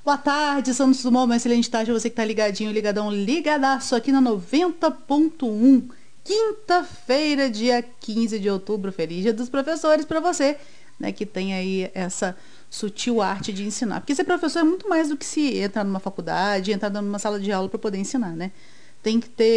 Boa tarde, Santos Dumont, uma excelente tarde. Você que tá ligadinho, ligadão, ligadaço aqui na 90.1. Quinta-feira, dia 15 de outubro. Feliz Dia dos Professores para você, né, que tem aí essa sutil arte de ensinar. Porque ser professor é muito mais do que se entrar numa faculdade, entrar numa sala de aula para poder ensinar, né? Tem que ter